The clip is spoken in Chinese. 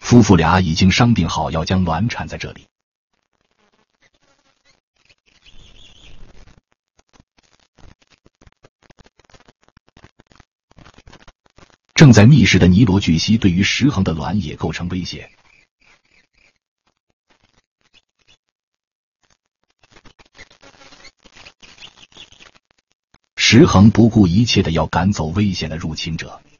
夫妇俩已经商定好要将卵产在这里。正在觅食的尼罗巨蜥对于石恒的卵也构成威胁。石恒不顾一切地要赶走危险的入侵者。